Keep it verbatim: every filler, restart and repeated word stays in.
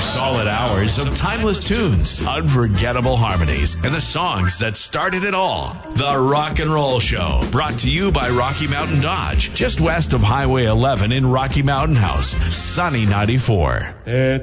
Solid hours of timeless tunes, unforgettable harmonies, and the songs that started it all. The Rock and Roll Show, brought to you by Rocky Mountain Dodge, just west of Highway eleven in Rocky Mountain House, Sunny ninety-four.